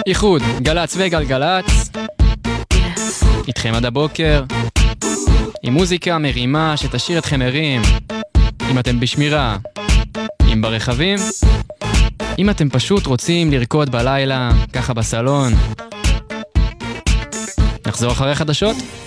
איחוד, גלץ וגלגלץ, איתכם עד הבוקר, עם מוזיקה מרימה שתשאיר אתכם ערים, אם אתם בשמירה, אם ברכבים, אם אתם פשוט רוצים לרקוד בלילה, ככה בסלון. נחזור אחרי חדשות.